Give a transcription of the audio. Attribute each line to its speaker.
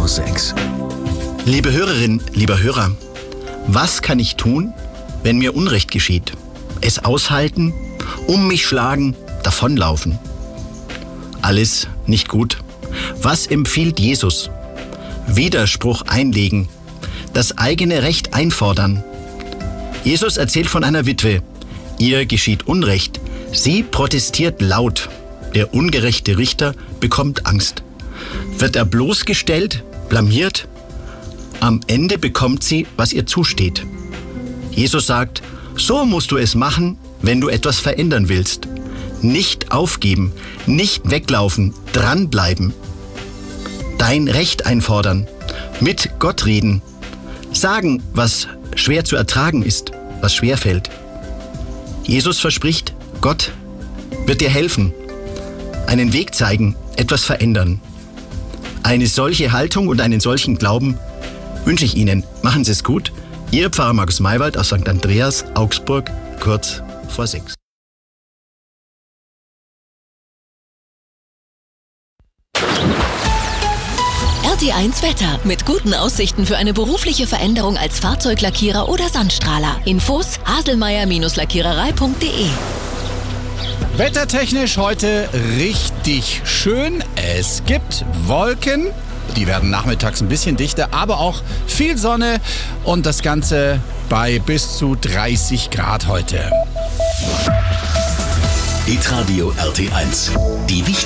Speaker 1: 6.
Speaker 2: Liebe Hörerin, lieber Hörer, was kann ich tun, wenn mir Unrecht geschieht? Es aushalten, um mich schlagen, davonlaufen? Alles nicht gut. Was empfiehlt Jesus? Widerspruch einlegen, das eigene Recht einfordern. Jesus erzählt von einer Witwe. Ihr geschieht Unrecht. Sie protestiert laut. Der ungerechte Richter bekommt Angst. Wird er bloßgestellt, blamiert? Am Ende bekommt sie, was ihr zusteht. Jesus sagt, so musst du es machen, wenn du etwas verändern willst. Nicht aufgeben, nicht weglaufen, dranbleiben. Dein Recht einfordern, mit Gott reden, sagen, was schwer zu ertragen ist, was schwer fällt. Jesus verspricht, Gott wird dir helfen, einen Weg zeigen, etwas verändern. Eine solche Haltung und einen solchen Glauben wünsche ich Ihnen. Machen Sie es gut. Ihr Pfarrer Markus Maywald aus St. Andreas, Augsburg, kurz vor 6.
Speaker 3: RT1 Wetter. Mit guten Aussichten für eine berufliche Veränderung als Fahrzeuglackierer oder Sandstrahler. Infos haselmeier-lackiererei.de.
Speaker 4: Wettertechnisch heute richtig schön. Es gibt Wolken. Die werden nachmittags ein bisschen dichter, aber auch viel Sonne und das Ganze bei bis zu 30 Grad heute.
Speaker 1: Hitradio RT1. Die wichtigsten